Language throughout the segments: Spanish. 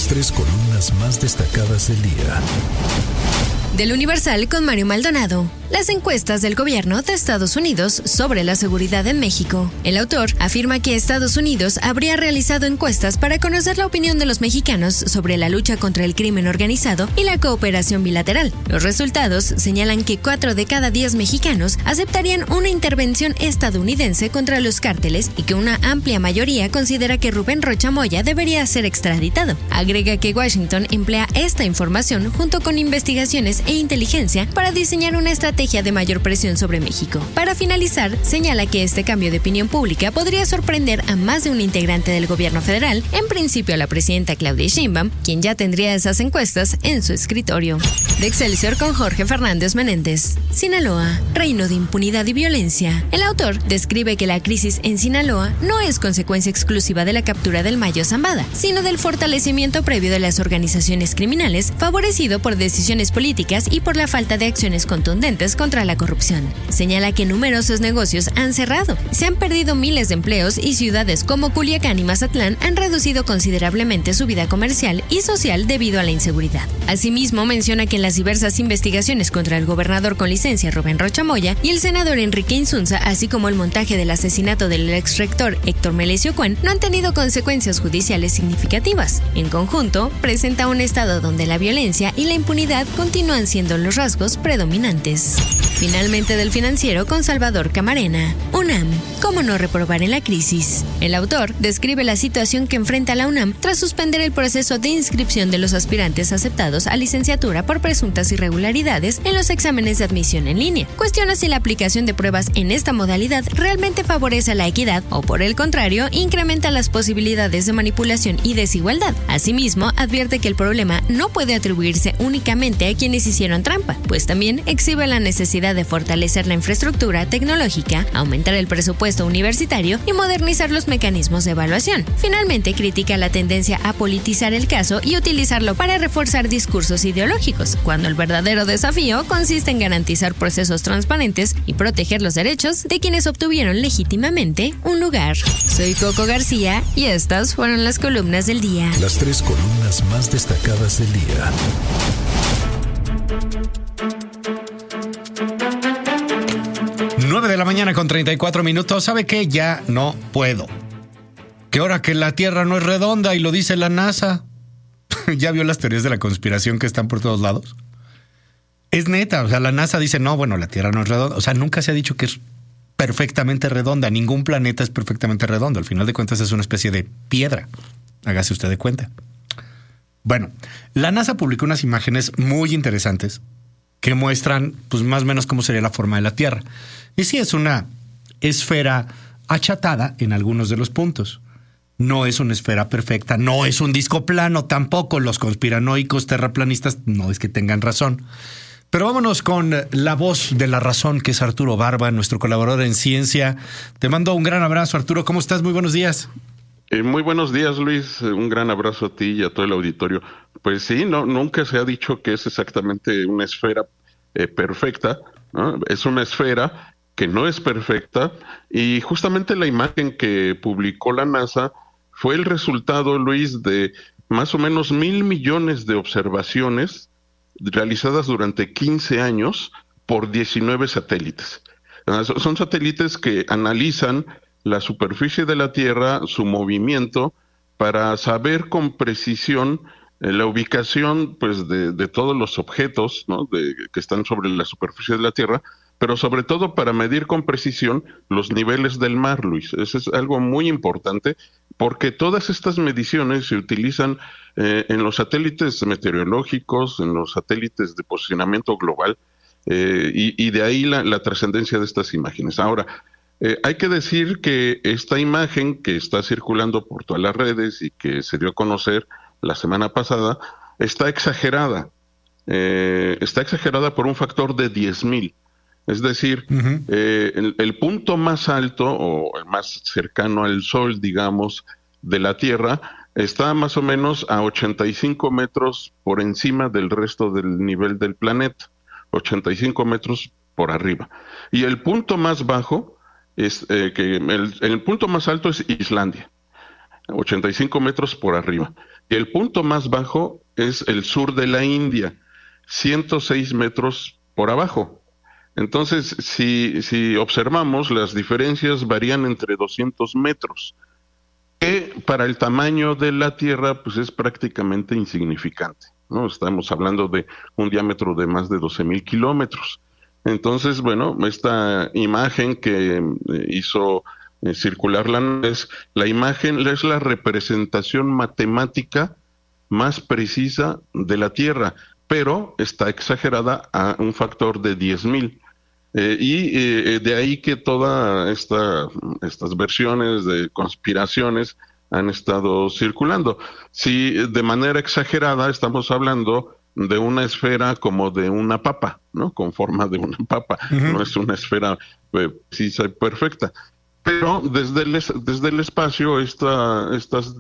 Las 3 columnas más destacadas del día. Del Universal con Mario Maldonado. Las encuestas del gobierno de Estados Unidos sobre la seguridad en México. El autor afirma que Estados Unidos habría realizado encuestas para conocer la opinión de los mexicanos sobre la lucha contra el crimen organizado y la cooperación bilateral. Los resultados señalan que 4 de cada 10 mexicanos aceptarían una intervención estadounidense contra los cárteles y que una amplia mayoría considera que Rubén Rocha Moya debería ser extraditado. Agrega que Washington emplea esta información junto con investigaciones e inteligencia para diseñar una estrategia de mayor presión sobre México. Para finalizar, señala que este cambio de opinión pública podría sorprender a más de un integrante del gobierno federal, en principio a la presidenta Claudia Sheinbaum, quien ya tendría esas encuestas en su escritorio. De Excelsior con Jorge Fernández Menéndez. Sinaloa, reino de impunidad y violencia. El autor describe que la crisis en Sinaloa no es consecuencia exclusiva de la captura del Mayo Zambada, sino del fortalecimiento previo de las organizaciones criminales, favorecido por decisiones políticas y por la falta de acciones contundentes contra la corrupción. Señala que numerosos negocios han cerrado, se han perdido miles de empleos y ciudades como Culiacán y Mazatlán han reducido considerablemente su vida comercial y social debido a la inseguridad. Asimismo, menciona que en las diversas investigaciones contra el gobernador con licencia Rubén Rocha Moya y el senador Enrique Insunza, así como el montaje del asesinato del exrector Héctor Melesio Cuen, no han tenido consecuencias judiciales significativas. En conjunto, presenta un estado donde la violencia y la impunidad continúan siendo los rasgos predominantes. Finalmente del Financiero con Salvador Camarena. UNAM, ¿cómo no reprobar en la crisis? El autor describe la situación que enfrenta la UNAM tras suspender el proceso de inscripción de los aspirantes aceptados a licenciatura por presuntas irregularidades en los exámenes de admisión en línea. Cuestiona si la aplicación de pruebas en esta modalidad realmente favorece la equidad o, por el contrario, incrementa las posibilidades de manipulación y desigualdad. Asimismo, advierte que el problema no puede atribuirse únicamente a quienes hicieron trampa, pues también exhibe la necesidad de fortalecer la infraestructura tecnológica, aumentar el presupuesto universitario y modernizar los mecanismos de evaluación. Finalmente, critica la tendencia a politizar el caso y utilizarlo para reforzar discursos ideológicos, cuando el verdadero desafío consiste en garantizar procesos transparentes y proteger los derechos de quienes obtuvieron legítimamente un lugar. Soy Coco García y estas fueron las columnas del día. Las 3 columnas más destacadas del día. De la mañana con 34 minutos. ¿Sabe qué? Ya no puedo. Que ahora que la Tierra no es redonda y lo dice la NASA. ¿Ya vio las teorías de la conspiración que están por todos lados? Es neta, o sea, la NASA dice, no, bueno, la Tierra no es redonda. O sea, nunca se ha dicho que es perfectamente redonda. Ningún planeta es perfectamente redondo. Al final de cuentas es una especie de piedra. Hágase usted de cuenta. Bueno, la NASA publicó unas imágenes muy interesantes que muestran, pues, más o menos cómo sería la forma de la Tierra. Y sí, es una esfera achatada en algunos de los puntos. No es una esfera perfecta, no es un disco plano tampoco. Los conspiranoicos terraplanistas no es que tengan razón. Pero vámonos con la voz de la razón, que es Arturo Barba, nuestro colaborador en ciencia. Te mando un gran abrazo, Arturo. ¿Cómo estás? Muy buenos días. Muy buenos días, Luis. Un gran abrazo a ti y a todo el auditorio. Pues sí, nunca se ha dicho que es exactamente una esfera perfecta, ¿no? Es una esfera que no es perfecta, y justamente la imagen que publicó la NASA fue el resultado, Luis, de más o menos 1,000 millones de observaciones realizadas durante 15 años por 19 satélites. Son satélites que analizan la superficie de la Tierra, su movimiento, para saber con precisión la ubicación, pues, de todos los objetos, ¿no?, que están sobre la superficie de la Tierra, pero sobre todo para medir con precisión los niveles del mar, Luis. Eso es algo muy importante, porque todas estas mediciones se utilizan en los satélites meteorológicos, en los satélites de posicionamiento global, y de ahí la trascendencia de estas imágenes. Ahora, hay que decir que esta imagen que está circulando por todas las redes y que se dio a conocer la semana pasada, está exagerada. Está exagerada por un factor de 10,000. Es decir, el punto más alto o el más cercano al Sol, digamos, de la Tierra, está más o menos a 85 metros por encima del resto del nivel del planeta, 85 metros por arriba. Y el punto más bajo, el punto más alto es Islandia, 85 metros por arriba. Y el punto más bajo es el sur de la India, 106 metros por abajo. Entonces, si observamos, las diferencias varían entre 200 metros, que para el tamaño de la Tierra pues es prácticamente insignificante, ¿no? Estamos hablando de un diámetro de más de 12,000 kilómetros. Entonces, bueno, esta imagen que hizo circular la imagen es la representación matemática más precisa de la Tierra, pero está exagerada a un factor de 10,000. De ahí que todas estas versiones de conspiraciones han estado circulando. Si de manera exagerada estamos hablando de una esfera como de una papa, ¿no? Con forma de una papa. Uh-huh. No es una esfera precisa y perfecta. Pero desde el espacio estas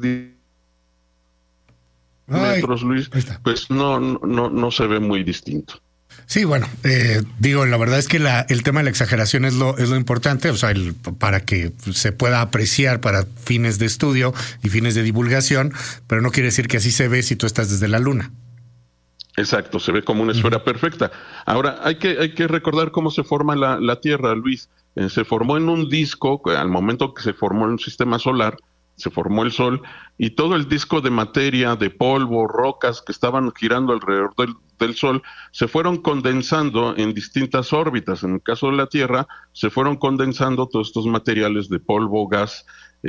metros, Luis, pues no se ve muy distinto. Sí, bueno, la verdad es que el tema de la exageración es lo importante, o sea, para que se pueda apreciar para fines de estudio y fines de divulgación, pero no quiere decir que así se ve si tú estás desde la Luna. Exacto, se ve como una esfera perfecta. Ahora, hay que recordar cómo se forma la Tierra, Luis. Se formó en un disco, al momento que se formó en un sistema solar, se formó el Sol, y todo el disco de materia, de polvo, rocas que estaban girando alrededor del Sol, se fueron condensando en distintas órbitas. En el caso de la Tierra, se fueron condensando todos estos materiales de polvo, gas,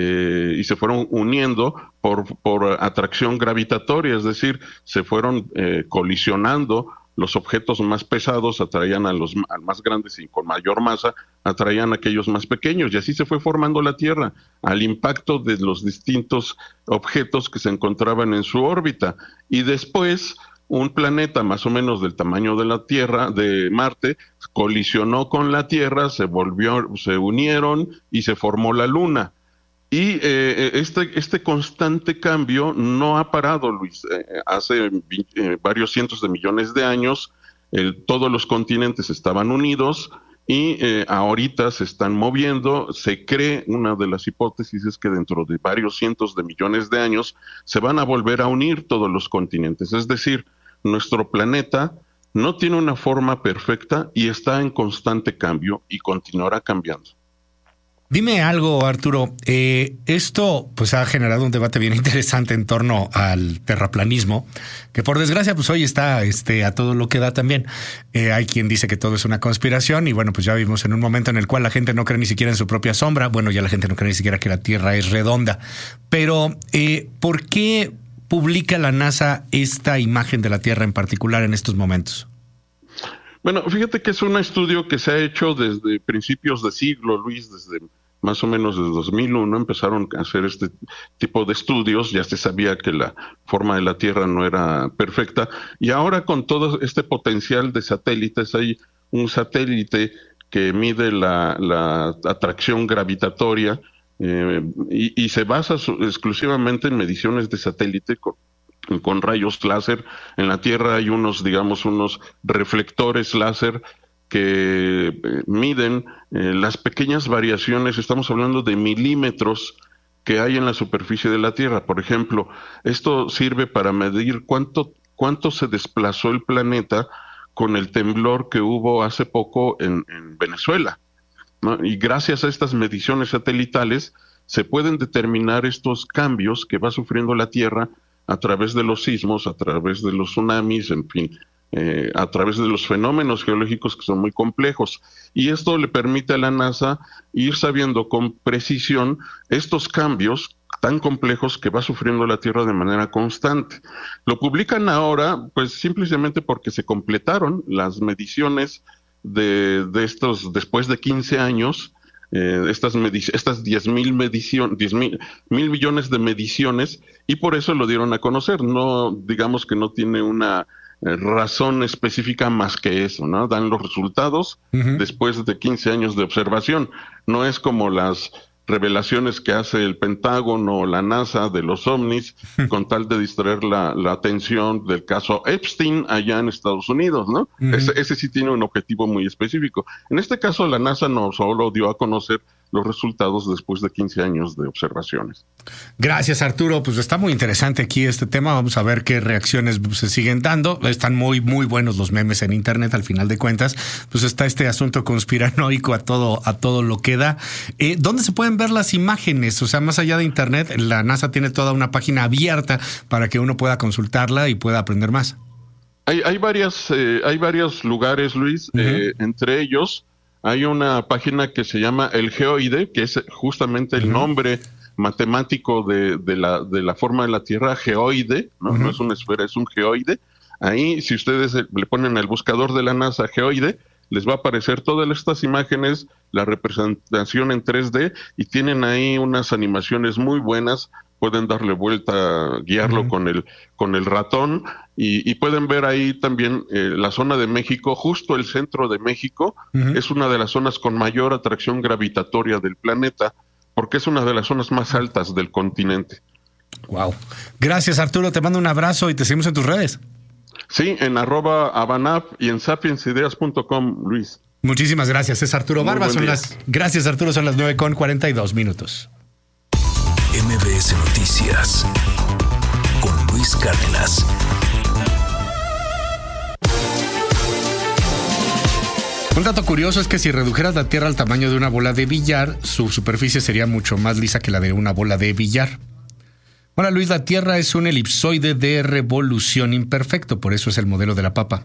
y se fueron uniendo por atracción gravitatoria, es decir, se fueron colisionando. Los objetos más pesados atraían al más grandes y con mayor masa atraían a aquellos más pequeños, y así se fue formando la Tierra al impacto de los distintos objetos que se encontraban en su órbita. Y después un planeta más o menos del tamaño de la Tierra, de Marte, colisionó con la Tierra, se unieron y se formó la Luna. Y este constante cambio no ha parado, Luis. Hace varios cientos de millones de años todos los continentes estaban unidos y ahorita se están moviendo. Se cree, una de las hipótesis es que dentro de varios cientos de millones de años se van a volver a unir todos los continentes. Es decir, nuestro planeta no tiene una forma perfecta y está en constante cambio y continuará cambiando. Dime algo, Arturo. Esto pues ha generado un debate bien interesante en torno al terraplanismo, que por desgracia pues hoy está a todo lo que da también. Hay quien dice que todo es una conspiración y bueno, pues ya vivimos en un momento en el cual la gente no cree ni siquiera en su propia sombra. Bueno, ya la gente no cree ni siquiera que la Tierra es redonda. Pero ¿por qué publica la NASA esta imagen de la Tierra en particular en estos momentos? Bueno, fíjate que es un estudio que se ha hecho desde principios de siglo, Luis, desde más o menos desde 2001 empezaron a hacer este tipo de estudios. Ya se sabía que la forma de la Tierra no era perfecta, y ahora con todo este potencial de satélites, hay un satélite que mide la atracción gravitatoria y se basa exclusivamente en mediciones de satélite con rayos láser. En la Tierra hay unos reflectores láser que miden las pequeñas variaciones, estamos hablando de milímetros que hay en la superficie de la Tierra. Por ejemplo, esto sirve para medir cuánto se desplazó el planeta con el temblor que hubo hace poco en Venezuela, ¿no? Y gracias a estas mediciones satelitales se pueden determinar estos cambios que va sufriendo la Tierra a través de los sismos, a través de los tsunamis, en fin, a través de los fenómenos geológicos que son muy complejos. Y esto le permite a la NASA ir sabiendo con precisión estos cambios tan complejos que va sufriendo la Tierra de manera constante. Lo publican ahora, pues simplemente porque se completaron las mediciones de estos, después de 15 años, estas 10,000 mil millones de mediciones, y por eso lo dieron a conocer. No, digamos que no tiene una razón específica más que eso, ¿no? Dan los resultados después de 15 años de observación. No es como las revelaciones que hace el Pentágono o la NASA de los ovnis con tal de distraer la atención del caso Epstein allá en Estados Unidos, ¿no? Ese sí tiene un objetivo muy específico. En este caso la NASA no solo dio a conocer los resultados después de 15 años de observaciones. Gracias, Arturo. Pues está muy interesante aquí este tema. Vamos a ver qué reacciones se siguen dando. Están muy, muy buenos los memes en internet. Al final de cuentas, pues está este asunto conspiranoico a todo lo que da. ¿Dónde se pueden ver las imágenes? O sea, más allá de internet, la NASA tiene toda una página abierta para que uno pueda consultarla y pueda aprender más. Hay varios lugares, Luis. Entre ellos hay una página que se llama El Geoide, que es justamente el nombre matemático de la forma de la Tierra, geoide, ¿no? No es una esfera, es un geoide. Ahí, si ustedes le ponen al buscador de la NASA geoide, les va a aparecer todas estas imágenes, la representación en 3D, y tienen ahí unas animaciones muy buenas. Pueden darle vuelta, guiarlo con el ratón, y pueden ver ahí también la zona de México. Justo el centro de México es una de las zonas con mayor atracción gravitatoria del planeta, porque es una de las zonas más altas del continente. Wow. Gracias, Arturo. Te mando un abrazo y te seguimos en tus redes. Sí, en @abanap y en sapiensideas.com, Luis. Muchísimas gracias. Es Arturo Barba. Gracias, Arturo. Son las 9:42. MBS Noticias con Luis Cárdenas. Un dato curioso es que si redujeras la Tierra al tamaño de una bola de billar, su superficie sería mucho más lisa que la de una bola de billar. Bueno, Luis, la Tierra es un elipsoide de revolución imperfecto, por eso es el modelo de la papa.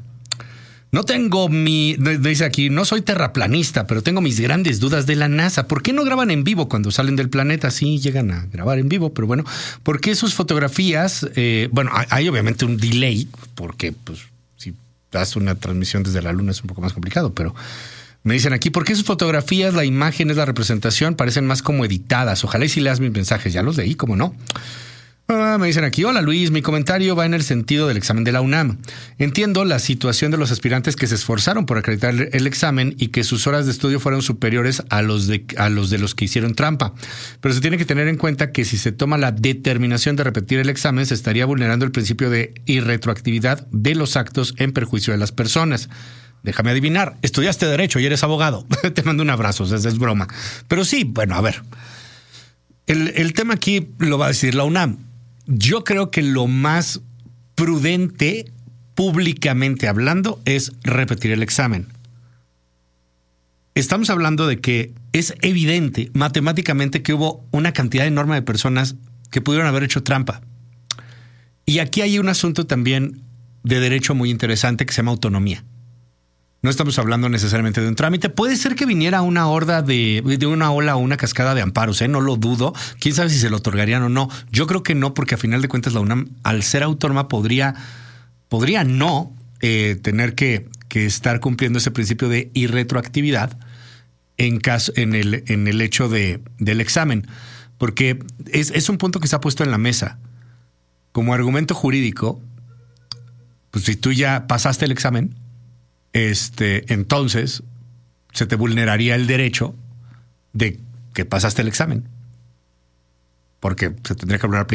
Dice aquí, no soy terraplanista, pero tengo mis grandes dudas de la NASA. ¿Por qué no graban en vivo cuando salen del planeta? Sí, llegan a grabar en vivo, pero bueno, ¿por qué sus fotografías? Hay obviamente un delay, porque pues si das una transmisión desde la Luna es un poco más complicado, pero me dicen aquí, ¿por qué sus fotografías, la imagen es la representación, parecen más como editadas? Ojalá y si leas mis mensajes, ya los leí, ¿cómo no? Me dicen aquí, hola Luis, mi comentario va en el sentido del examen de la UNAM. Entiendo la situación de los aspirantes que se esforzaron por acreditar el examen y que sus horas de estudio fueron superiores a los de los que hicieron trampa. Pero se tiene que tener en cuenta que si se toma la determinación de repetir el examen, se estaría vulnerando el principio de irretroactividad de los actos en perjuicio de las personas. Déjame adivinar, estudiaste Derecho y eres abogado. Te mando un abrazo, es broma. Pero sí, bueno, a ver. El tema aquí lo va a decir la UNAM. Yo creo que lo más prudente, públicamente hablando, es repetir el examen. Estamos hablando de que es evidente matemáticamente que hubo una cantidad enorme de personas que pudieron haber hecho trampa. Y aquí hay un asunto también de derecho muy interesante que se llama autonomía. No estamos hablando necesariamente de un trámite. Puede ser que viniera una horda de una ola o una cascada de amparos, no lo dudo. Quién sabe si se lo otorgarían o no. Yo creo que no, porque a final de cuentas la UNAM, al ser autónoma, podría no tener que estar cumpliendo ese principio de irretroactividad en el hecho del examen. Porque es un punto que se ha puesto en la mesa. Como argumento jurídico, pues si tú ya pasaste el examen, entonces se te vulneraría el derecho de que pasaste el examen, porque se tendría que hablar